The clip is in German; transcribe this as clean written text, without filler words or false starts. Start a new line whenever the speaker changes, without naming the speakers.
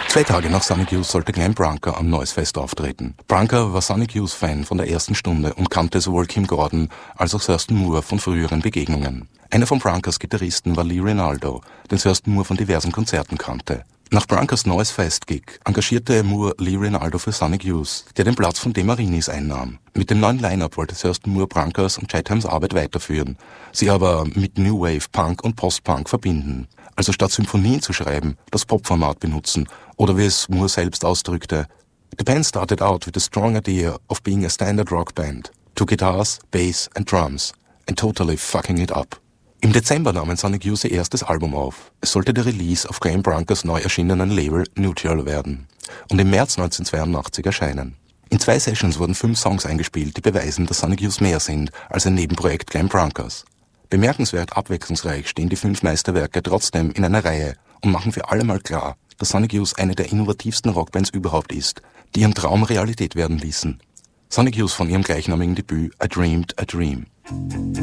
2 Tage nach Sonic Youth sollte Glenn Branca am Noisefest auftreten. Branca war Sonic Youth Fan von der ersten Stunde und kannte sowohl Kim Gordon als auch Thurston Moore von früheren Begegnungen. Einer von Brancas Gitarristen war Lee Ranaldo, den Thurston Moore von diversen Konzerten kannte. Nach Brancas Noisefest-Gig engagierte Moore Lee Ranaldo für Sonic Youth, der den Platz von DeMarinis einnahm. Mit dem neuen Line-Up wollte Thurston Moore Brancas und Chethams Arbeit weiterführen, sie aber mit New Wave, Punk und Post-Punk verbinden. Also statt Symphonien zu schreiben, das Pop-Format benutzen oder wie es Moore selbst ausdrückte: The band started out with a strong idea of being a standard rock band. 2 guitars, bass and drums and totally fucking it up. Im Dezember nahmen Sonic Youth ihr erstes Album auf. Es sollte der Release auf Glenn Brancas neu erschienenen Label Neutral werden und im März 1982 erscheinen. In 2 Sessions wurden 5 Songs eingespielt, die beweisen, dass Sonic Youth mehr sind als ein Nebenprojekt Glenn Brancas. Bemerkenswert abwechslungsreich stehen die 5 Meisterwerke trotzdem in einer Reihe und machen für alle mal klar, dass Sonic Youth eine der innovativsten Rockbands überhaupt ist, die ihren Traum Realität werden ließen. Sonic Youth von ihrem gleichnamigen Debüt I Dreamed a Dream.